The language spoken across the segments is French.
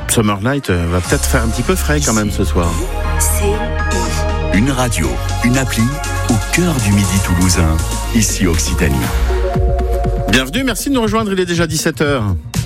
Summer Night va peut-être faire un petit peu frais quand même ce soir. Une radio, une appli au cœur du Midi toulousain, ici Occitanie. Bienvenue, merci de nous rejoindre, il est déjà 17h.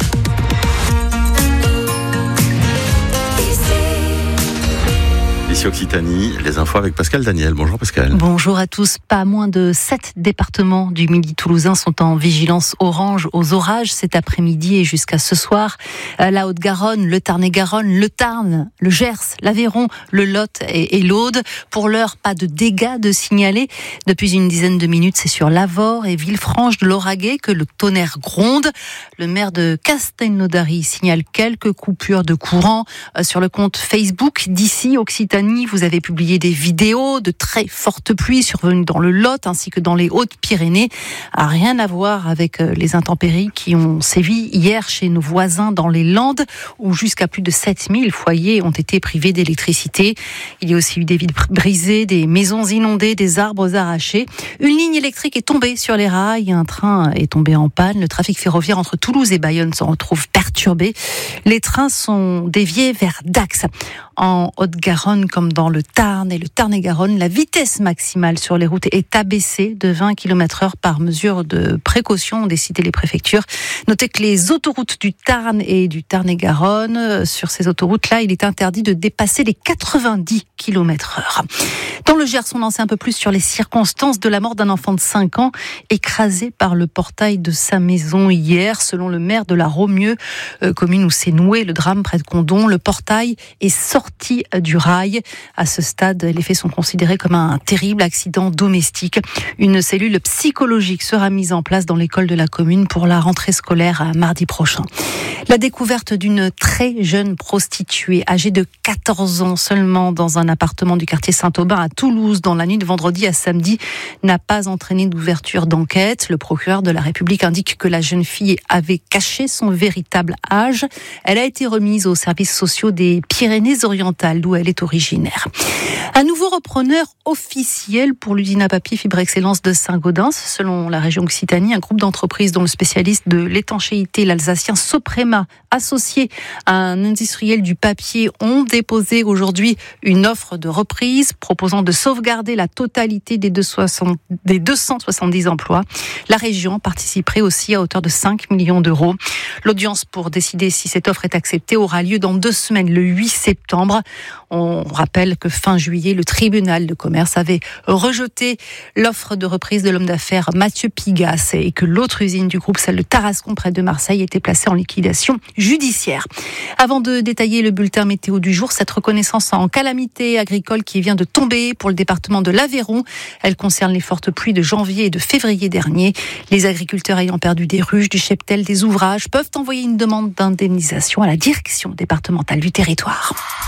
Ici Occitanie, les infos avec Pascal Daniel. Bonjour Pascal. Bonjour à tous. Pas moins de 7 départements du Midi toulousain sont en vigilance orange aux orages cet après-midi et jusqu'à ce soir. La Haute-Garonne, le Tarn-et-Garonne, le Tarn, le Gers, l'Aveyron, le Lot et l'Aude. Pour l'heure, pas de dégâts de signaler. Depuis une dizaine de minutes, c'est sur Lavore et Villefranche de l'Auragais que le tonnerre gronde. Le maire de Castelnaudary signale quelques coupures de courant. Sur le compte Facebook d'ici Occitanie, vous avez publié des vidéos de très fortes pluies survenues dans le Lot ainsi que dans les Hautes-Pyrénées. Rien à voir avec les intempéries qui ont sévi hier chez nos voisins dans les Landes où jusqu'à plus de 7000 foyers ont été privés d'électricité. Il y a aussi eu des villes brisées, des maisons inondées, des arbres arrachés. Une ligne électrique est tombée sur les rails, un train est tombé en panne. Le trafic ferroviaire entre Toulouse et Bayonne se retrouve perturbé. Les trains sont déviés vers Dax. En Haute-Garonne comme dans le Tarn et le Tarn-et-Garonne, la vitesse maximale sur les routes est abaissée de 20 km/h par mesure de précaution, ont décidé les préfectures. Notez que les autoroutes du Tarn et du Tarn-et-Garonne, sur ces autoroutes-là, il est interdit de dépasser les 90 km/h. Dans le Gers, on en sait un peu plus sur les circonstances de la mort d'un enfant de 5 ans écrasé par le portail de sa maison hier. Selon le maire de la Romieux, commune où s'est noué le drame près de Condom, le portail est sorti du rail. À ce stade, les faits sont considérés comme un terrible accident domestique. Une cellule psychologique sera mise en place dans l'école de la commune pour la rentrée scolaire à mardi prochain. La découverte d'une très jeune prostituée âgée de 14 ans seulement dans un appartement du quartier Saint-Aubin à Toulouse dans la nuit de vendredi à samedi n'a pas entraîné d'ouverture d'enquête. Le procureur de la République indique que la jeune fille avait caché son véritable âge. Elle a été remise aux services sociaux des Pyrénées-Orientales d'où elle est originaire. Un nouveau repreneur officiel pour l'usine à papier Fibre Excellence de Saint-Gaudens. Selon la région Occitanie, un groupe d'entreprises dont le spécialiste de l'étanchéité, l'Alsacien Soprema, associé à un industriel du papier, ont déposé aujourd'hui une offre de reprise proposant de sauvegarder la totalité des 270 emplois. La région participerait aussi à hauteur de 5 millions d'euros. L'audience pour décider si cette offre est acceptée aura lieu dans 2 semaines, le 8 septembre. On rappelle que fin juillet, le tribunal de commerce avait rejeté l'offre de reprise de l'homme d'affaires Mathieu Pigas et que l'autre usine du groupe, celle de Tarascon près de Marseille, était placée en liquidation judiciaire. Avant de détailler le bulletin météo du jour, cette reconnaissance en calamité agricole qui vient de tomber pour le département de l'Aveyron. Elle concerne les fortes pluies de janvier et de février dernier. Les agriculteurs ayant perdu des ruches, du cheptel, des ouvrages peuvent envoyer une demande d'indemnisation à la direction départementale du territoire.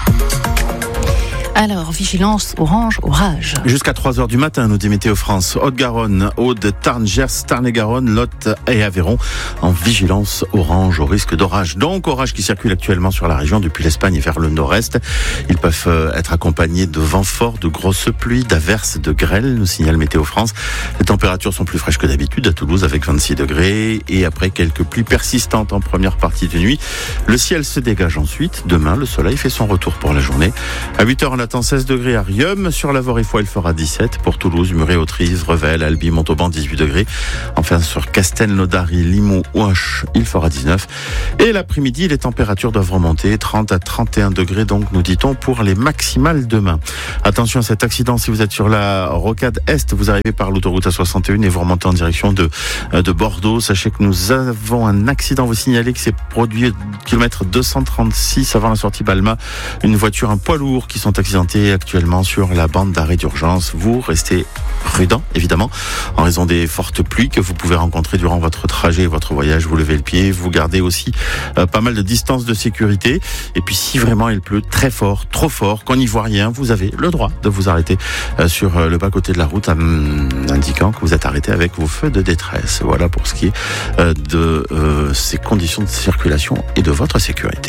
Alors, vigilance orange, orage. Jusqu'à 3h du matin, nous dit Météo France. Haute-Garonne, Aude, Tarn, Gers, Tarn-et-Garonne, Lot et Aveyron en vigilance orange au risque d'orage. Donc, orage qui circule actuellement sur la région depuis l'Espagne vers le nord-est. Ils peuvent être accompagnés de vents forts, de grosses pluies, d'averses, de grêles, nous signale Météo France. Les températures sont plus fraîches que d'habitude à Toulouse avec 26 degrés et après quelques pluies persistantes en première partie de nuit. Le ciel se dégage ensuite. Demain, le soleil fait son retour pour la journée. À 8h, on attend 16 degrés à Riom, sur Lavore et Foix, il fera 17. Pour Toulouse, Muret, Autrive, Revel, Albi, Montauban, 18 degrés. Enfin, sur Castelnaudary, Limoux, Ouache, il fera 19. Et l'après-midi, les températures doivent remonter 30 à 31 degrés, donc nous dit-on, pour les maximales demain. Attention à cet accident, si vous êtes sur la rocade Est, vous arrivez par l'autoroute A61 et vous remontez en direction de Bordeaux. Sachez que nous avons un accident, vous signalez que c'est produit kilomètre 236 avant la sortie Balma. Une voiture, un poids lourd qui sont accidentés actuellement sur la bande d'arrêt d'urgence. Vous restez prudent, évidemment, en raison des fortes pluies que vous pouvez rencontrer durant votre trajet et votre voyage. Vous levez le pied, vous gardez aussi pas mal de distance de sécurité. Et puis si vraiment il pleut très fort, trop fort, qu'on n'y voit rien, vous avez le droit de vous arrêter sur le bas-côté de la route, indiquant que vous êtes arrêté avec vos feux de détresse. Voilà pour ce qui est de ces conditions de circulation et de votre sécurité.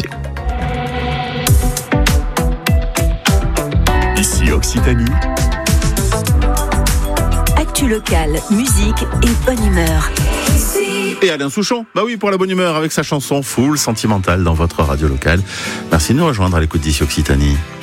Ici Occitanie. Actu locale, musique et bonne humeur. Ici Et Alain Souchon, bah oui, pour la bonne humeur avec sa chanson Full Sentimentale dans votre radio locale. Merci de nous rejoindre à l'écoute d'ici Occitanie.